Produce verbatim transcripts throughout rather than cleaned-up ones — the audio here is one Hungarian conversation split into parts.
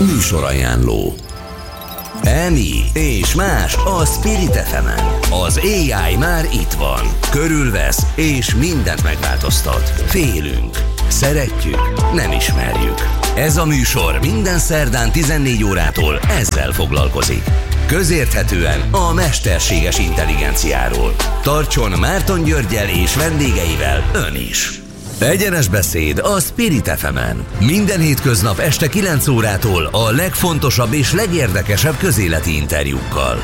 Műsorajánló. Emi és más a Spirit ef emen. Az á i már itt van. Körülvesz és mindent megváltoztat. Félünk. Szeretjük. Nem ismerjük. Ez a műsor minden szerdán tizennégy órától ezzel foglalkozik. Közérthetően a mesterséges intelligenciáról. Tartson Márton Györggyel és vendégeivel ön is. Egyenes beszéd a Spirit ef emen. Minden hétköznap este kilenc órától a legfontosabb és legérdekesebb közéleti interjúkkal.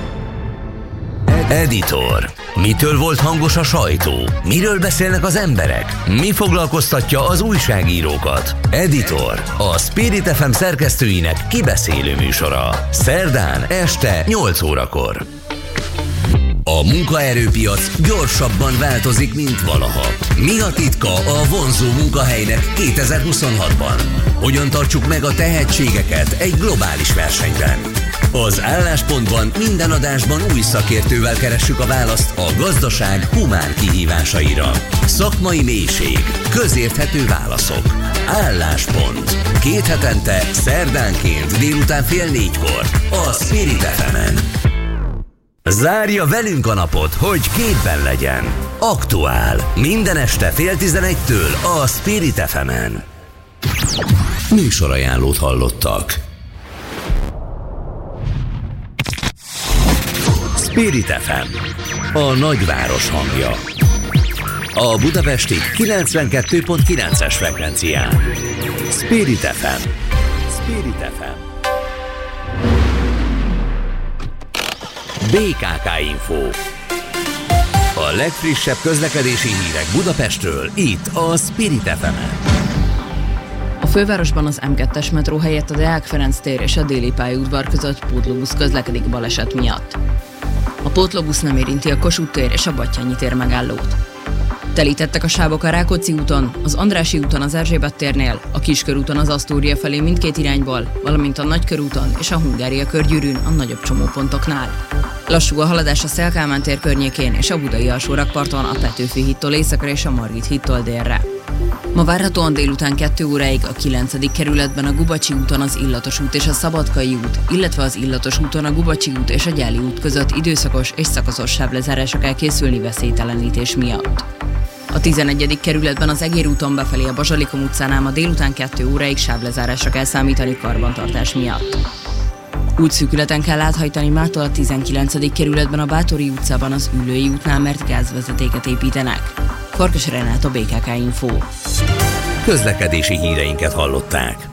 Editor. Mitől volt hangos a sajtó? Miről beszélnek az emberek? Mi foglalkoztatja az újságírókat? Editor. A Spirit ef em szerkesztőinek kibeszélő műsora. Szerdán este nyolc órakor. A munkaerőpiac gyorsabban változik, mint valaha. Mi a titka a vonzó munkahelynek kétezer-huszonhatban? Hogyan tartsuk meg a tehetségeket egy globális versenyben? Az Álláspontban minden adásban új szakértővel keressük a választ a gazdaság humán kihívásaira. Szakmai mélység, közérthető válaszok. Álláspont. Két hetente, szerdánként délután fél négykor a Spirit ef emen. Zárja velünk a napot, hogy képben legyen. Aktuál. Minden este fél tizenegytől a Spirit ef emen. Műsorajánlót hallottak. Spirit ef em. A nagyváros hangja. A budapesti kilencvenkettő pont kilences frekvencián. Spirit ef em. Spirit ef em. bé ká ká Info. A legfrissebb közlekedési hírek Budapestről, itt a Spirit ef emen. A fővárosban az em kettes metró helyett a Deák Ferenc tér és a Déli pályaudvar között pótlóbusz közlekedik baleset miatt. A pótlóbusz nem érinti a Kossuth tér és a Batthyány tér megállót. Telítettek a sávok a Rákóczi úton, az Andrássy úton az Erzsébet térnél, a Kiskörúton az Asztória felé mindkét irányból, valamint a Nagykörúton és a Hungária körgyűrűn a nagyobb csomópontoknál. Lassú a haladás a Széll-Kálmán tér környékén és a Budai alsórakparton a Petőfi hídtól északra és a Margit hídtól délre. Ma várhatóan délután kettő óráig a kilencedik kerületben a Gubacsi úton az Illatos út és a Szabadkai út, illetve az Illatos úton a Gubacsi út és a Gyáli út között időszakos és szakaszos sávlezárásra kell készülni veszélytelenítés miatt. A tizenegyedik kerületben az Egér úton befelé a Bazsalikom utcánál ma délután kettő óráig sávlezárásra kell számítani karbantartás miatt. Útszűkületen kell áthajtani mától a tizenkilencedik kerületben a Bátori utcában az Üllői útnál, mert gázvezetéket építenek. Farkas Renát, a bé ká ká Info. Közlekedési híreinket hallották.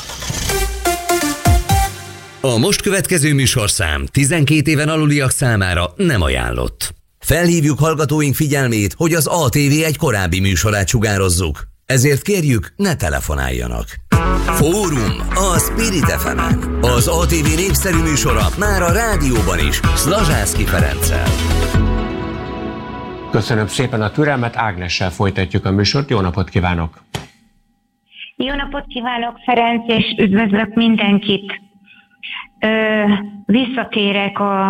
A most következő műsorszám tizenkét éven aluliak számára nem ajánlott. Felhívjuk hallgatóink figyelmét, hogy az á té vé egy korábbi műsorát sugározzuk. Ezért kérjük, ne telefonáljanak. Fórum a Spirit ef emen. Az á té vé népszerű műsora már a rádióban is, Szlazsászky Ferenccel. Köszönöm szépen a türelmet, Ágnessel folytatjuk a műsort. Jó napot kívánok! Jó napot kívánok, Ferenc, és üdvözlök mindenkit. Ö, visszatérek a,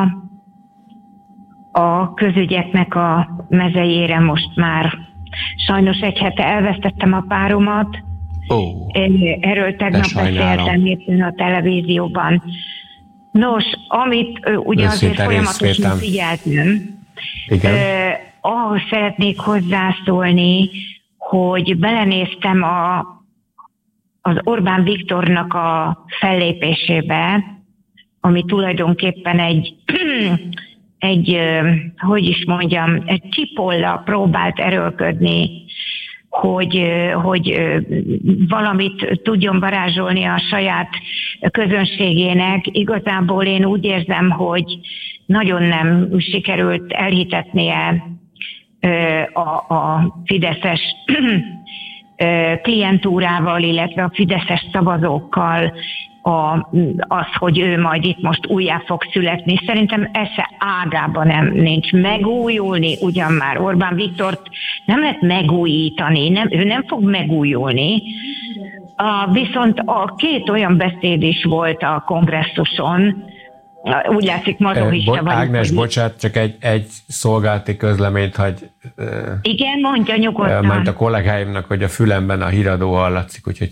a közügyeknek a mezejére most már. Sajnos egy hete elvesztettem a páromat. Oh, Erről tegnap beszéltem éppen a televízióban. Nos, amit ugye azért folyamatosan figyeltem, eh, ahhoz szeretnék hozzászólni, hogy belenéztem a, az Orbán Viktornak a fellépésébe, ami tulajdonképpen egy, egy hogy is mondjam, egy csipolla próbált erőlködni, hogy, hogy valamit tudjon varázsolni a saját közönségének. Igazából én úgy érzem, hogy nagyon nem sikerült elhitetnie a, a fideszes klientúrával, illetve a fideszes szavazókkal a, az, hogy ő majd itt most újjá fog születni. Szerintem esze ágában nem nincs megújulni, ugyan már Orbán Viktort nem lehet megújítani, nem, ő nem fog megújulni. A, viszont a két olyan beszéd is volt a kongresszuson, úgy látszik mazohista Bo- vagy. Ágnes, bocsánat, csak egy, egy szolgálati közleményt, hogy... Igen, mondja nyugodtan. Mert a kollégáimnak, hogy a fülemben a híradó hallatszik, úgyhogy ezt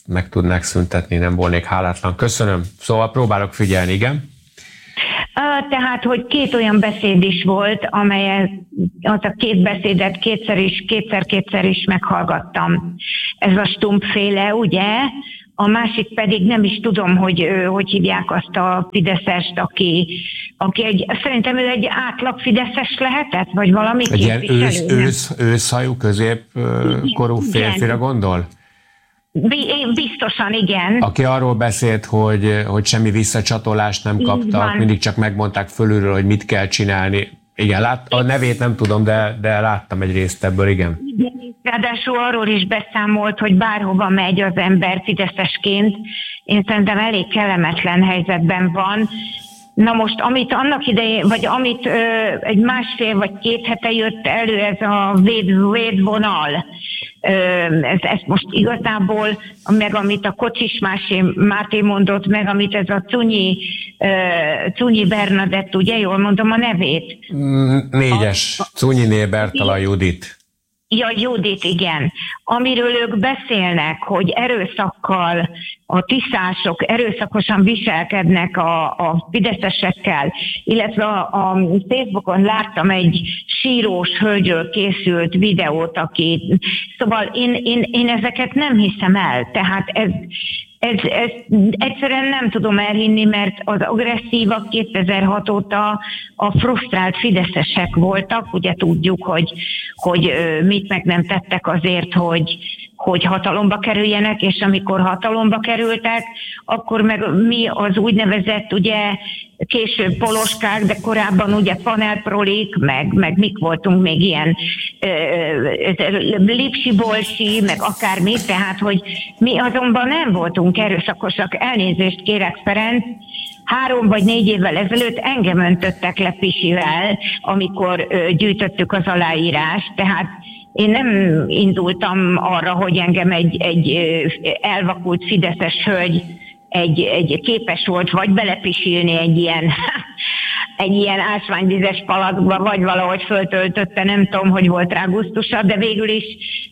meg tudnák szüntetni, nem volnék hálátlan. Köszönöm. Szóval próbálok figyelni, igen? Tehát, hogy két olyan beszéd is volt, amelyet az a két beszédet kétszer is, kétszer-kétszer is meghallgattam. Ez a Stumpf-féle, ugye? A másik pedig nem is tudom, hogy hogy hívják azt a fideszest, aki, aki egy, szerintem ő egy átlag fideszes lehetett, vagy valami egy ilyen ősz, ősz, őszhajú, középkorú férfira gondol? Biztosan, igen. Aki arról beszélt, hogy, hogy semmi visszacsatolást nem kaptak, mindig csak megmondták fölülről, hogy mit kell csinálni. Igen, lát, a nevét nem tudom, de, de láttam egy részt ebből, igen. Ráadásul arról is beszámolt, hogy bárhova megy az ember fideszesként, én szerintem elég kellemetlen helyzetben van. Na most, amit annak idején, vagy amit ö, egy másfél vagy két hete jött elő, ez a véd, védvonal, ö, ez, ez most igazából, meg amit a Kocsis Máté mondott, meg amit ez a Cunyi, ö, Cunyi Bernadett, ugye jól mondom a nevét? Négyes, Cunyiné Bertalan Judit. Ja, Judit, igen. Amiről ők beszélnek, hogy erőszakkal, a tiszások erőszakosan viselkednek a, a fideszesekkel, illetve a, a Facebookon láttam egy sírós hölgyről készült videót, aki... Szóval én, én, én ezeket nem hiszem el. Tehát ez... Ez, ez egyszerűen nem tudom elhinni, mert az agresszívak kétezer-hat óta a frusztrált fideszesek voltak, ugye tudjuk, hogy, hogy mit meg nem tettek azért, hogy, hogy hatalomba kerüljenek, és amikor hatalomba kerültek, akkor meg mi az úgynevezett, ugye később poloskák, de korábban ugye panelprolik, meg, meg mik voltunk még ilyen lipsi-bolsi, meg akármi, tehát, hogy mi azonban nem voltunk erőszakosak. Elnézést kérek, Ferenc, három vagy négy évvel ezelőtt engem öntöttek le pisivel, amikor ö, gyűjtöttük az aláírást, tehát én nem indultam arra, hogy engem egy, egy elvakult fideszes hölgy egy, egy képes volt vagy belepisilni egy ilyen, egy ilyen ásványvizes palackba, vagy valahogy föltöltötte, nem tudom, hogy volt rá gusztusa, de végül is,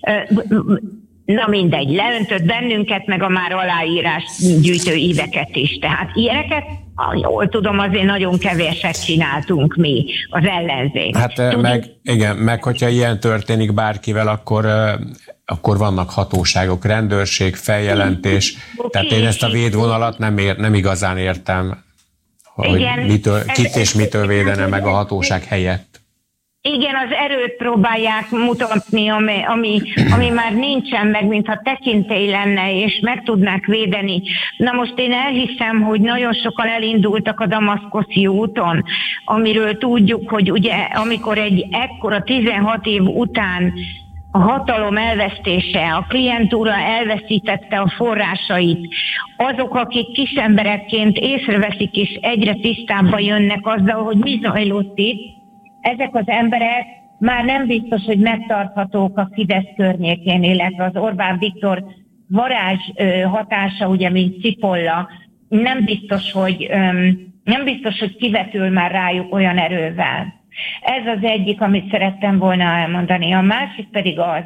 na mindegy, leöntött bennünket, meg a már aláírás gyűjtő íveket is. Tehát ilyeneket, jól tudom, azért nagyon keveset csináltunk mi, az ellenzék. Hát Tud... meg, igen, meg hogyha ilyen történik bárkivel, akkor, akkor vannak hatóságok, rendőrség, feljelentés. Tehát én ezt a védvonalat nem, ér, nem igazán értem, hogy igen, mitől, kit és mitől védene meg a hatóság helyett. Igen, az erőt próbálják mutatni, ami, ami, ami már nincsen meg, mintha tekintély lenne, és meg tudnák védeni. Na most én elhiszem, hogy nagyon sokan elindultak a damaszkoszi úton, amiről tudjuk, hogy ugye amikor egy ekkora tizenhat év után a hatalom elvesztése, a klientúra elveszítette a forrásait, azok, akik kisemberekként észreveszik és egyre tisztábban jönnek azzal, hogy mi zajlott itt, ezek az emberek már nem biztos, hogy megtarthatók a Fidesz környékén, illetve az Orbán Viktor varázs hatása, ugye, mint cipolla, nem biztos, hogy, nem biztos, hogy kivetül már rájuk olyan erővel. Ez az egyik, amit szerettem volna elmondani. A másik pedig az,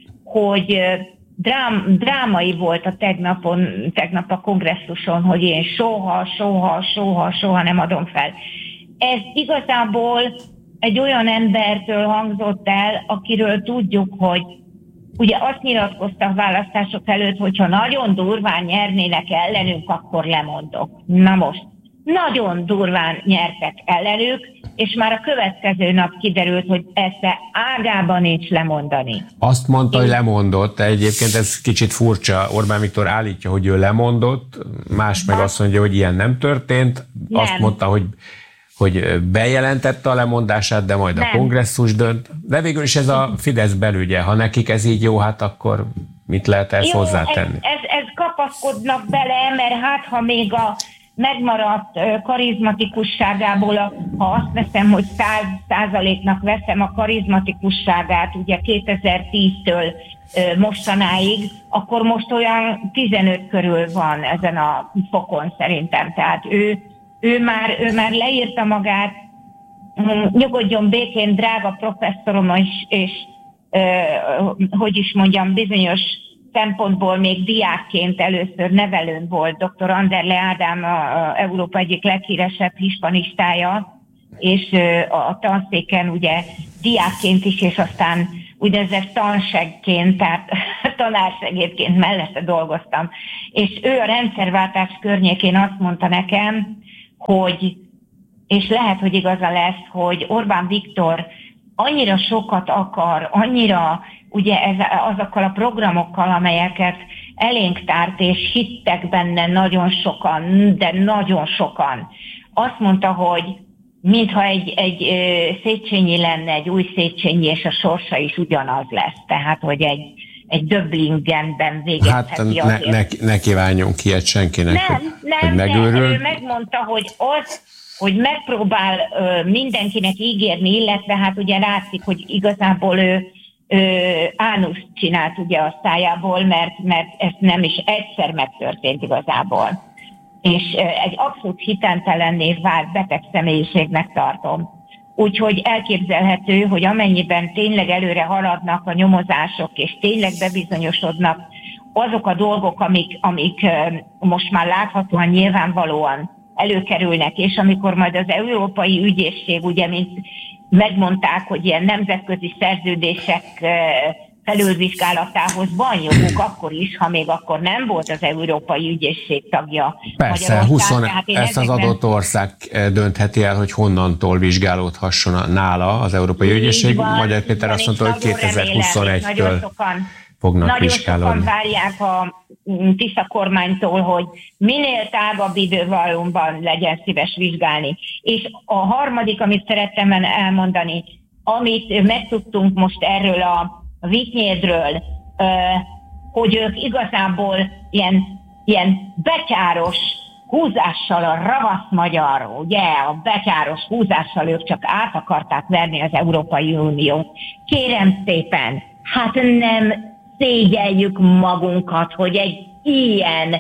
hogy drám, drámai volt a tegnapon, tegnap a kongresszuson, hogy én soha, soha, soha, soha nem adom fel. Ez igazából egy olyan embertől hangzott el, akiről tudjuk, hogy ugye azt nyilatkozta a választások előtt, hogyha nagyon durván nyernének ellenünk, akkor lemondok. Na most, nagyon durván nyertek ellenük, és már a következő nap kiderült, hogy ezt ágában nincs lemondani. Azt mondta, hogy lemondott, egyébként ez kicsit furcsa. Orbán Viktor állítja, hogy ő lemondott, más meg azt mondja, hogy ilyen nem történt. Nem. Azt mondta, hogy hogy bejelentette a lemondását, de majd nem. A kongresszus dönt. De végül is ez a Fidesz belügye. Ha nekik ez így jó, hát akkor mit lehet ezt hozzátenni? Ez, ez, ez kapaszkodnak bele, mert hát ha még a megmaradt karizmatikusságából, ha azt veszem, hogy száz százaléknak veszem a karizmatikusságát, ugye kétezer-tíztől mostanáig, akkor most olyan tizenöt körül van ezen a fokon szerintem. Tehát ő Ő már, ő már leírta magát, nyugodjon békén, drága professzorom, és, és ö, hogy is mondjam, bizonyos szempontból még diákként először nevelőn volt doktor Anderle Ádám, a Európa egyik leghíresebb hispanistája, és a tanszéken ugye diákként is, és aztán úgynevezett tansegként, tehát tanársegédként mellette dolgoztam. És ő a rendszerváltás környékén azt mondta nekem, hogy, és lehet, hogy igaza lesz, hogy Orbán Viktor annyira sokat akar, annyira ugye ez, azokkal a programokkal, amelyeket elénk tárt, és hittek benne nagyon sokan, de nagyon sokan. Azt mondta, hogy mintha egy, egy Széchenyi lenne, egy új Széchenyi, és a sorsa is ugyanaz lesz. Tehát, hogy egy, egy Döblingenben végezheti hát ne, ne, ne kívánjunk ilyet senkinek, nem, hogy, nem, hogy megőrül. Nem, ő megmondta, hogy az, hogy megpróbál ö, mindenkinek ígérni, illetve hát ugye látszik, hogy igazából ő ánuszt csinált ugye a szájából, mert, mert ez nem is egyszer megtörtént igazából. És egy abszolút hitentelenné vált beteg személyiségnek tartom. Úgyhogy elképzelhető, hogy amennyiben tényleg előre haladnak a nyomozások, és tényleg bebizonyosodnak azok a dolgok, amik, amik most már láthatóan nyilvánvalóan előkerülnek, és amikor majd az Európai Ügyészség, ugye, mint megmondták, hogy ilyen nemzetközi szerződések felülvizsgálatához van joguk akkor is, ha még akkor nem volt az Európai Ügyészség tagja. Persze, húsz, ezt az adott ország döntheti el, hogy honnantól vizsgálódhasson nála az Európai Ügyészség. Magyar Péter azt mondta, hogy kétezer-huszonegytől fognak nagyon vizsgálódni. Nagyon sokan várják a Tisza kormánytól, hogy minél tágabb idővalóban legyen szíves vizsgálni. És a harmadik, amit szerettem elmondani, amit megtudtunk most erről a Vityédről, hogy ők igazából ilyen, ilyen betyáros húzással, a ravasz magyar, ugye, a betyáros húzással ők csak át akarták verni az Európai Uniót. Kérem szépen, hát nem szégyeljük magunkat, hogy egy ilyen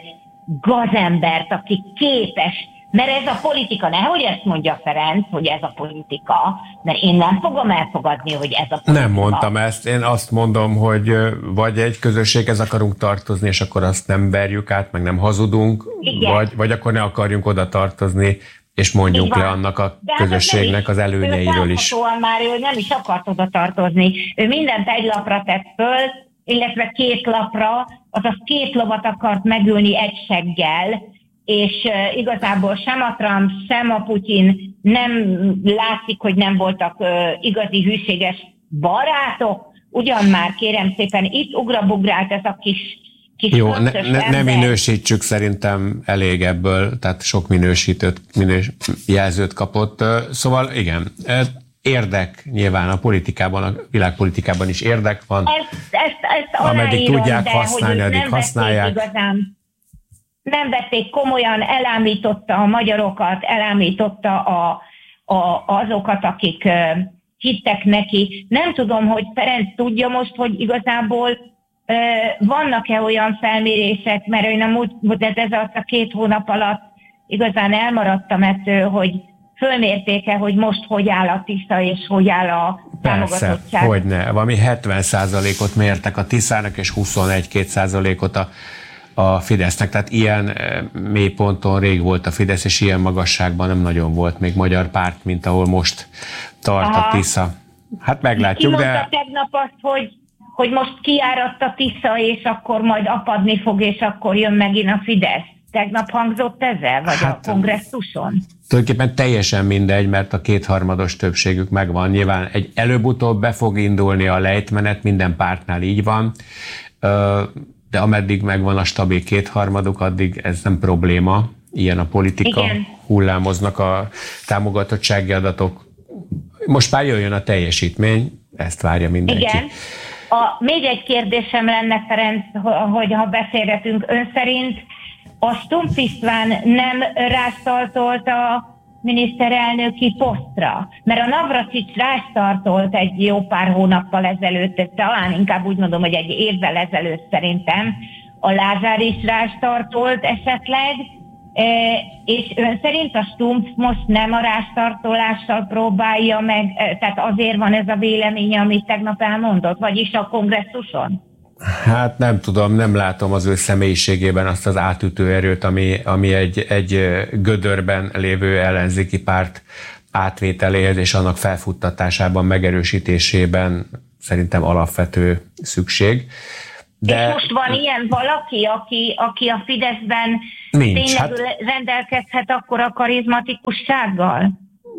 gazembert, aki képes, mert ez a politika, nehogy ezt mondja Ferenc, hogy ez a politika, mert én nem fogom elfogadni, hogy ez a politika. Nem mondtam ezt, én azt mondom, hogy vagy egy közösséghez akarunk tartozni, és akkor azt nem verjük át, meg nem hazudunk, vagy, vagy akkor ne akarjunk oda tartozni, és mondjuk le annak a közösségnek az előnyeiről is. Már ő nem is akart oda tartozni. Ő mindent egy lapra tett föl, illetve két lapra, azaz két lovat akart megülni egy seggel, és uh, igazából sem a Trump, sem a Putyin nem látszik, hogy nem voltak uh, igazi hűséges barátok. Ugyan már kérem szépen, itt ugrabugrált ez a kis, kis Jó, ne, ne, ne minősítsük, szerintem elég ebből, tehát sok minősítőt, minős, jelzőt kapott. Szóval igen, érdek nyilván a politikában, a világpolitikában is érdek van. Ezt, ezt, ezt ameddig tudják használni, addig használják. Igazán. Nem vették komolyan, elámította a magyarokat, elámította a, a, azokat, akik uh, hittek neki. Nem tudom, hogy Ferenc tudja most, hogy igazából uh, vannak-e olyan felmérések, mert én a múlt, de ez a két hónap alatt igazán elmaradtam ettől, hogy fölmérték-e, hogy most hogy áll a Tisza, és hogy áll a támogatottság. Persze, hogyne. Valami hetven százalékot mértek a Tiszának, és huszonegy-két százalékot a a Fidesznek. Tehát ilyen mélyponton rég volt a Fidesz, és ilyen magasságban nem nagyon volt még magyar párt, mint ahol most tart a Tisza. Hát meglátjuk, de... de... Ki mondta tegnap azt, hogy, hogy most kiáradt a Tisza, és akkor majd apadni fog, és akkor jön megint a Fidesz. Tegnap hangzott ezzel, vagy hát, a kongresszuson? Tulajdonképpen teljesen mindegy, mert a kétharmados többségük megvan. Nyilván egy előbb-utóbb be fog indulni a lejtmenet, minden pártnál így van, de ameddig megvan a stabil kétharmaduk, addig ez nem probléma. Ilyen a politika. Igen. Hullámoznak a támogatottsági adatok. Most már jöjjön a teljesítmény, ezt várja mindenki. Igen. A, még egy kérdésem lenne, Ferenc, hogy ha beszélgetünk, ön szerint a Stumpf István nem rásztartolt a miniszterelnöki posztra? Mert a Navracsics rásztartolt egy jó pár hónappal ezelőtt, talán inkább úgy mondom, hogy egy évvel ezelőtt szerintem, a Lázár is rásztartolt esetleg, és ön szerint a Stumpf most nem a rásztartolással próbálja meg, tehát azért van ez a véleménye, amit tegnap elmondott, vagyis a kongresszuson? Hát nem tudom, nem látom az ő személyiségében azt az átütő erőt, ami, ami egy, egy gödörben lévő ellenzéki párt átvételéhez és annak felfuttatásában, megerősítésében szerintem alapvető szükség. De és most van ilyen valaki, aki, aki a Fideszben nincs, tényleg hát rendelkezhet akkor a karizmatikussággal?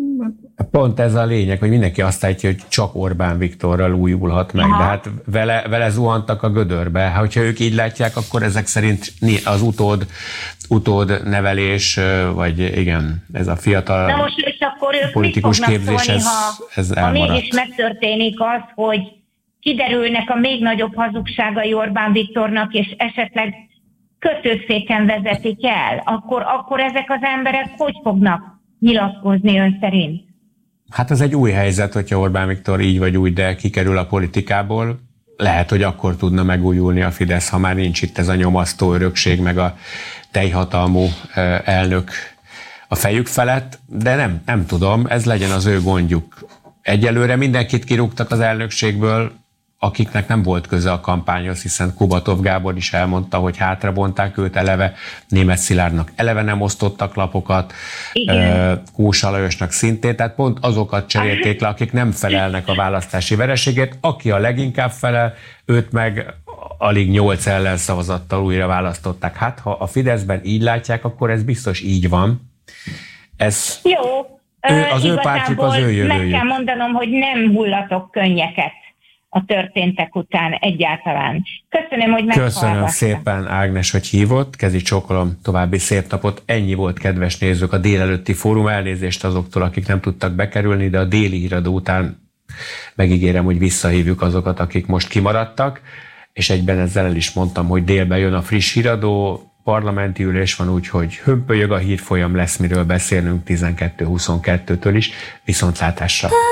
Pont ez a lényeg, hogy mindenki azt állítja, hogy csak Orbán Viktorral újulhat meg, aha, de hát vele, vele zuhantak a gödörbe. Hát, hogyha ők így látják, akkor ezek szerint az utód, utód nevelés, vagy igen, ez a fiatal na most és akkor ők politikus mit képzés, szólni, ez, ha, ez ha elmaradt. mégis megtörténik az, hogy kiderülnek a még nagyobb hazugságai Orbán Viktornak, és esetleg kötőszéken vezetik el, akkor, akkor ezek az emberek hogy fognak nyilatkozni ön szerint? Hát ez egy új helyzet, hogyha Orbán Viktor így vagy úgy, de kikerül a politikából. Lehet, hogy akkor tudna megújulni a Fidesz, ha már nincs itt ez a nyomasztó örökség, meg a teljhatalmú elnök a fejük felett, de nem, nem tudom, ez legyen az ő gondjuk. Egyelőre mindenkit kirúgtak az elnökségből, akiknek nem volt köze a kampányhoz, hiszen Kubatov Gábor is elmondta, hogy hátrabonták őt eleve, Németh Szilárdnak eleve nem osztottak lapokat, igen. Kósa Lajosnak szintén, tehát pont azokat cserélték le, akik nem felelnek a választási vereségét, aki a leginkább felel, őt meg alig nyolc ellenszavazattal újra választották. Hát, ha a Fideszben így látják, akkor ez biztos így van. Ez jó, ő, az ő pártjuk, az ő jövőjük. Meg kell mondanom, hogy nem hullatok könnyeket a történtek után egyáltalán. Köszönöm, hogy meghallgattam. Köszönöm szépen, Ágnes, hogy hívott. Kezi csókolom, további szép napot. Ennyi volt, kedves nézők, a délelőtti fórum. Elnézést azoktól, akik nem tudtak bekerülni, de a déli híradó után megígérem, hogy visszahívjuk azokat, akik most kimaradtak, és egyben ezzel el is mondtam, hogy délben jön a friss híradó, parlamenti ülés van, úgyhogy hömpölyög a hírfolyam, lesz miről beszélnünk tizenkettő huszonkettőtől is. Viszontlátásra!